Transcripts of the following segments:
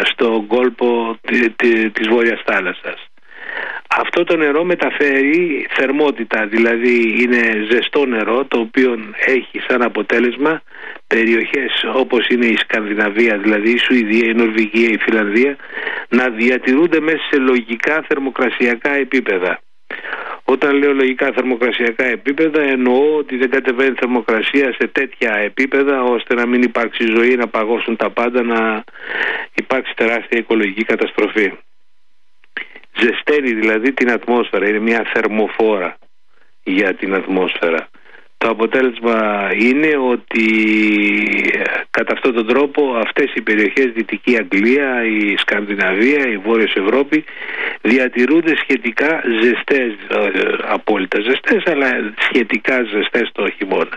στον κόλπο της Βόρειας Θάλασσας. Αυτό το νερό μεταφέρει θερμότητα, δηλαδή είναι ζεστό νερό, το οποίο έχει σαν αποτέλεσμα περιοχές όπως είναι η Σκανδιναβία, δηλαδή η Σουηδία, η Νορβηγία, η Φινλανδία, να διατηρούνται μέσα σε λογικά θερμοκρασιακά επίπεδα. Όταν λέω λογικά θερμοκρασιακά επίπεδα, εννοώ ότι δεν κατεβαίνει θερμοκρασία σε τέτοια επίπεδα ώστε να μην υπάρξει ζωή, να παγώσουν τα πάντα, να υπάρξει τεράστια οικολογική καταστροφή. Ζεσταίνει δηλαδή την ατμόσφαιρα, είναι μια θερμοφόρα για την ατμόσφαιρα. Το αποτέλεσμα είναι ότι κατά αυτόν τον τρόπο αυτές οι περιοχές, Δυτική Αγγλία, η Σκανδιναβία, η Βόρειος Ευρώπη, διατηρούνται σχετικά ζεστές, απόλυτα ζεστές, αλλά σχετικά ζεστές το χειμώνα.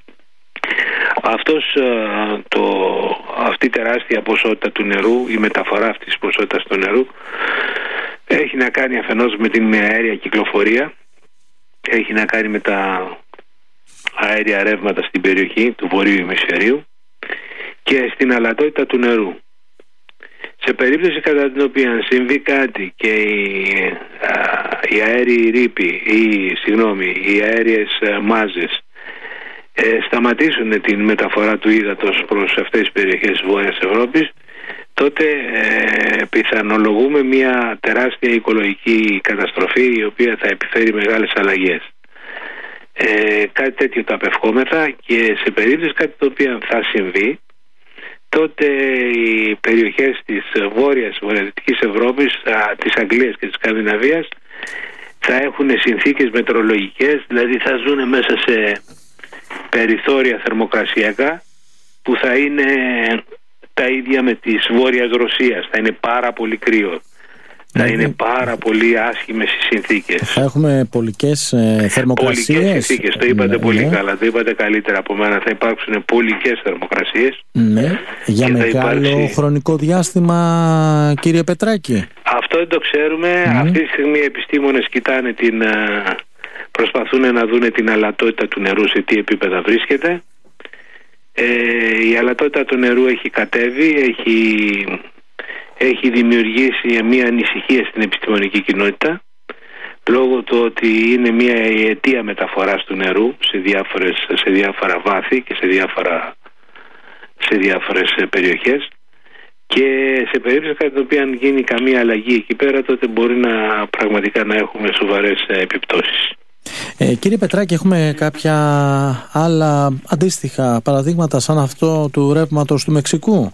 Αυτή η τεράστια ποσότητα του νερού, η μεταφορά αυτής της ποσότητας του νερού, έχει να κάνει αφενός με την αέρια κυκλοφορία, έχει να κάνει με τα αέρια ρεύματα στην περιοχή του βορείου ημισφαιρίου και στην αλατότητα του νερού. Σε περίπτωση κατά την οποία συμβεί κάτι και οι αέριοι ρήποι οι αέριες μάζες σταματήσουν την μεταφορά του ύδατος προς αυτές τις περιοχές της Βόρειας Ευρώπης, τότε πιθανολογούμε μια τεράστια οικολογική καταστροφή, η οποία θα επιφέρει μεγάλες αλλαγές. Κάτι τέτοιο το απευχόμεθα, και σε περίπτωση κάτι το οποίο θα συμβεί, τότε οι περιοχές της βορειοδυτικής Ευρώπης, της Αγγλίας και της Σκανδιναβίας, θα έχουν συνθήκες μετεωρολογικές, δηλαδή θα ζουν μέσα σε περιθώρια θερμοκρασιακά που θα είναι τα ίδια με της Βόρειας Ρωσίας. Θα είναι πάρα πολύ κρύο. Θα είναι πάρα πολύ άσχημες οι συνθήκες. Θα έχουμε πολικές θερμοκρασίες. Πολικές συνθήκες, το είπατε πολύ καλά, το είπατε καλύτερα από μένα. Θα υπάρξουν πολικές θερμοκρασίες. Ναι, για μεγάλο χρονικό διάστημα, κύριε Πετράκη. Αυτό δεν το ξέρουμε. Αυτή τη στιγμή οι επιστήμονες κοιτάνε προσπαθούν να δούνε την αλατότητα του νερού, σε τι επίπεδα βρίσκεται. Η αλατότητα του νερού έχει κατέβει, έχει δημιουργήσει μια ανησυχία στην επιστημονική κοινότητα, λόγω του ότι είναι μια αιτία μεταφοράς του νερού σε διάφορα βάθη και σε διάφορες περιοχές, και σε περίπτωση κατά την οποία γίνει καμία αλλαγή εκεί πέρα, τότε μπορεί πραγματικά να έχουμε σοβαρές επιπτώσεις. Κύριε Πετράκη, έχουμε κάποια άλλα αντίστοιχα παραδείγματα σαν αυτό του ρεύματος του Μεξικού?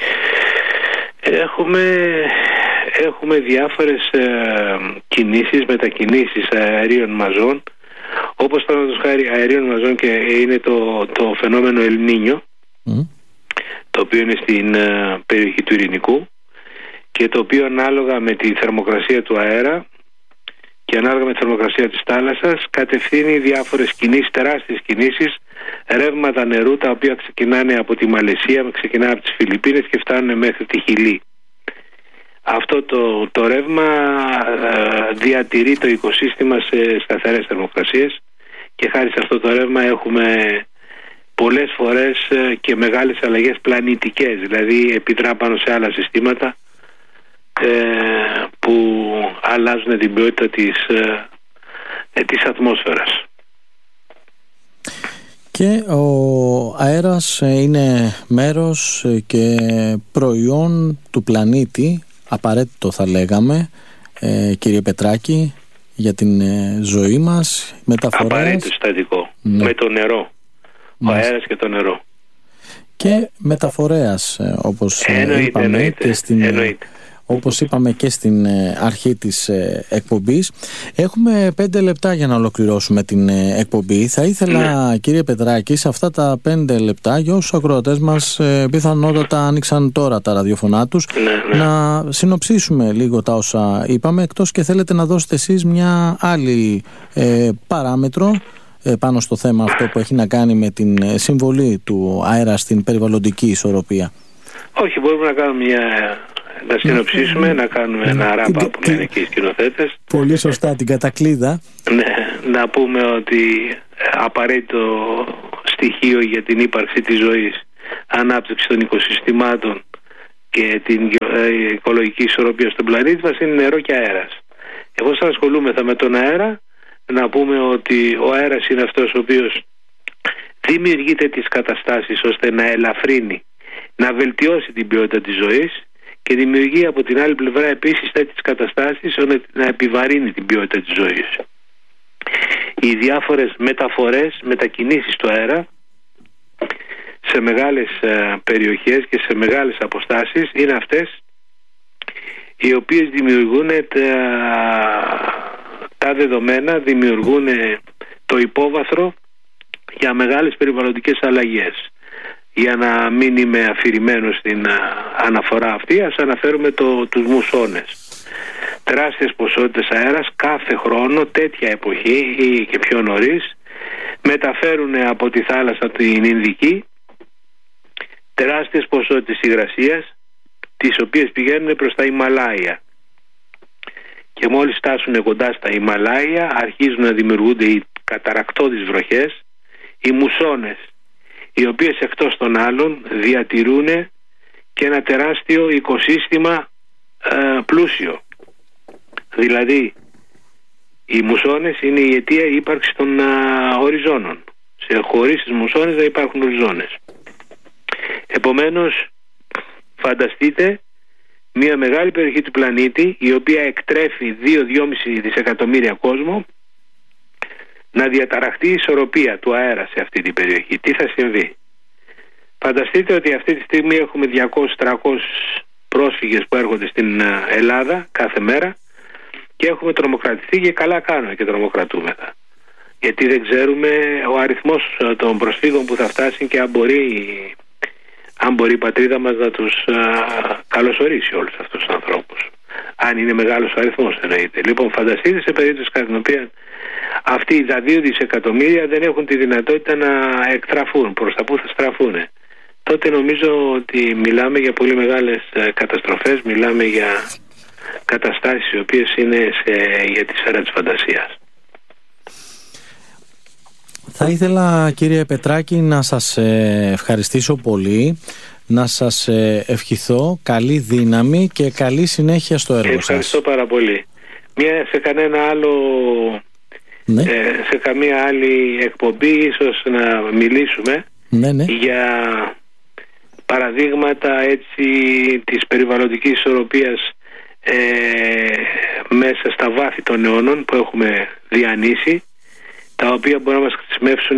Έχουμε διάφορες κινήσεις, μετακινήσεις αερίων μαζών, όπως παραδείγματος χάρη αερίων μαζών, και είναι το φαινόμενο El Niño, το οποίο είναι στην περιοχή του Ειρηνικού, και το οποίο ανάλογα με τη θερμοκρασία του αέρα και ανάλογα με τη θερμοκρασία της θάλασσας κατευθύνει διάφορες κινήσεις, τεράστιες κινήσεις, ρεύματα νερού, τα οποία ξεκινάνε από τη Μαλαισία, ξεκινάνε από τις Φιλιππίνες και φτάνουν μέχρι τη Χιλή. Αυτό το ρεύμα διατηρεί το οικοσύστημα σε σταθερές θερμοκρασίες, και χάρη σε αυτό το ρεύμα έχουμε πολλές φορές και μεγάλες αλλαγές πλανητικές, δηλαδή επιδρά πάνω σε άλλα συστήματα που αλλάζουν την ποιότητα της ατμόσφαιρας. Και ο αέρας είναι μέρος και προϊόν του πλανήτη, απαραίτητο θα λέγαμε, κύριε Πετράκη, για την ζωή μας. Μεταφορές. Απαραίτητο συστατικό, με το νερό. Ο αέρας και το νερό. Και μεταφορέας, όπως είπαμε και στην αρχή της εκπομπής. Έχουμε 5 λεπτά για να ολοκληρώσουμε την εκπομπή. Θα ήθελα, κύριε Πετράκη, σε αυτά τα 5 λεπτά, για όσους ακροατές μας πιθανότατα άνοιξαν τώρα τα ραδιοφωνά τους, να συνοψίσουμε λίγο τα όσα είπαμε, εκτός και θέλετε να δώσετε εσείς μια άλλη παράμετρο πάνω στο θέμα αυτό που έχει να κάνει με την συμβολή του αέρα στην περιβαλλοντική ισορροπία. Όχι, μπορούμε να κάνουμε να συνοψίσουμε, να κάνουμε ένα ράμπα που λένε και οι σκηνοθέτες. Πολύ σωστά, την κατακλείδα. Ναι, να πούμε ότι απαραίτητο στοιχείο για την ύπαρξη της ζωής, ανάπτυξη των οικοσυστημάτων και την οικολογική ισορροπία στον πλανήτη μας είναι νερό και αέρας. Εφόσον ασχολούμεθα με τον αέρα, να πούμε ότι ο αέρας είναι αυτός ο οποίος δημιουργεί τις καταστάσεις ώστε να ελαφρύνει, να βελτιώσει την ποιότητα της ζωής, και δημιουργεί από την άλλη πλευρά επίσης τέτοιες καταστάσεις ώστε να επιβαρύνει την ποιότητα της ζωής. Οι διάφορες μεταφορές, μετακινήσεις του αέρα σε μεγάλες περιοχές και σε μεγάλες αποστάσεις είναι αυτές οι οποίες δημιουργούν τα δεδομένα, δημιουργούν το υπόβαθρο για μεγάλες περιβαλλοντικές αλλαγές. Για να μην είμαι αφηρημένος στην αναφορά αυτή, ας αναφέρουμε τους μουσώνες. Τεράστιες ποσότητες αέρας κάθε χρόνο, τέτοια εποχή ή και πιο νωρίς, μεταφέρουν από τη θάλασσα την Ινδική τεράστιες ποσότητες υγρασίας, τις οποίες πηγαίνουν προς τα Ιμαλάια. Και μόλις φτάσουν κοντά στα Ιμαλάια αρχίζουν να δημιουργούνται οι καταρρακτώδεις βροχές, οι μουσώνες, οι οποίες εκτός των άλλων διατηρούν και ένα τεράστιο οικοσύστημα πλούσιο. Δηλαδή οι μουσώνες είναι η αιτία ύπαρξης των οριζόνων. Χωρίς τις μουσώνες δεν υπάρχουν οριζόνες. Επομένως, φανταστείτε μια μεγάλη περιοχή του πλανήτη, η οποία εκτρέφει 2-2,5 δισεκατομμύρια κόσμο, να διαταραχτεί η ισορροπία του αέρα σε αυτή την περιοχή. Τι θα συμβεί? Φανταστείτε ότι αυτή τη στιγμή έχουμε 200-300 πρόσφυγες που έρχονται στην Ελλάδα κάθε μέρα και έχουμε τρομοκρατηθεί, και καλά κάνουμε και τρομοκρατούμεθα. Γιατί δεν ξέρουμε ο αριθμός των προσφύγων που θα φτάσει και αν μπορεί η πατρίδα μας να τους καλωσορίσει όλους αυτούς τους ανθρώπους. Αν είναι μεγάλος ο αριθμός, εννοείται. Λοιπόν, φανταστείτε σε περίπτωση κατά την οποία αυτοί τα 2 δισεκατομμύρια δεν έχουν τη δυνατότητα να εκτραφούν, προς τα που θα στραφούν. Τότε νομίζω ότι μιλάμε για πολύ μεγάλες καταστροφές, μιλάμε για καταστάσεις οι οποίες είναι για τη σφαίρα της φαντασίας. Θα ήθελα, κύριε Πετράκη, να σας ευχαριστήσω πολύ, να σας ευχηθώ καλή δύναμη και καλή συνέχεια στο έργο σας. Ευχαριστώ πάρα πολύ. Σε κανένα άλλο, ναι, σε καμία άλλη εκπομπή ίσως να μιλήσουμε, ναι, για παραδείγματα έτσι της περιβαλλοντικής ισορροπίας μέσα στα βάθη των αιώνων που έχουμε διανύσει, τα οποία μπορούν να μας χρησιμεύσουν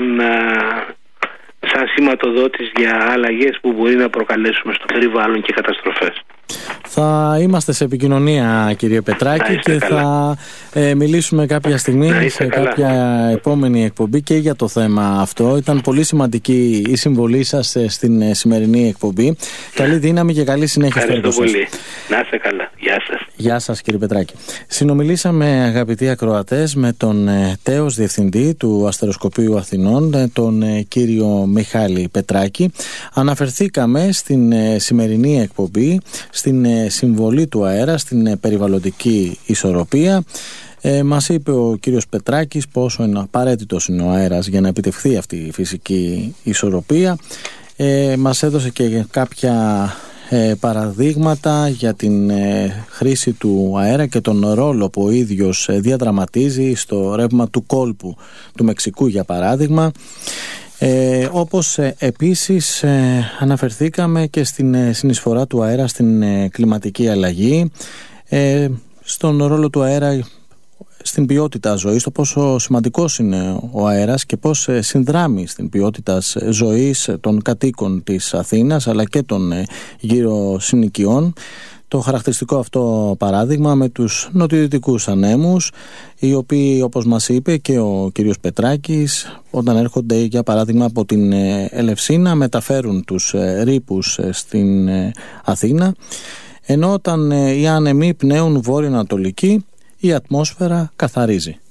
σαν σηματοδότης για αλλαγές που μπορεί να προκαλέσουμε στο περιβάλλον και καταστροφές. Θα είμαστε σε επικοινωνία, κύριε Πετράκη, και καλά. Θα μιλήσουμε κάποια στιγμή σε κάποια επόμενη εκπομπή και για το θέμα αυτό. Ήταν πολύ σημαντική η συμβολή σας στην σημερινή εκπομπή. Καλή δύναμη και καλή συνέχεια στο έργο σας. Ευχαριστώ πολύ. Να είστε καλά. Γεια σας. Γεια σας, κύριε Πετράκη. Συνομιλήσαμε, αγαπητοί ακροατές, με τον τέος διευθυντή του Αστεροσκοπείου Αθηνών, τον κύριο Μιχάλη Πετράκη. Αναφερθήκαμε στην σημερινή εκπομπή στην συμβολή του αέρα στην περιβαλλοντική ισορροπία. Μας είπε ο κύριος Πετράκης πόσο απαραίτητος είναι ο αέρας για να επιτευχθεί αυτή η φυσική ισορροπία. Μας έδωσε και κάποια παραδείγματα για την χρήση του αέρα και τον ρόλο που ο ίδιος διαδραματίζει στο ρεύμα του κόλπου του Μεξικού, για παράδειγμα. Όπως επίσης αναφερθήκαμε και στην συνεισφορά του αέρα στην κλιματική αλλαγή, στον ρόλο του αέρα στην ποιότητα ζωής, το πόσο σημαντικός είναι ο αέρας και πώς συνδράμει στην ποιότητα ζωής των κατοίκων της Αθήνας αλλά και των γύρω συνοικιών. Το χαρακτηριστικό αυτό παράδειγμα με τους νοτιοδυτικούς ανέμους, οι οποίοι, όπως μας είπε και ο κύριος Πετράκης, όταν έρχονται για παράδειγμα από την Ελευσίνα, μεταφέρουν τους ρήπους στην Αθήνα, ενώ όταν οι άνεμοι πνέουν βόρειο-ανατολική, η ατμόσφαιρα καθαρίζει.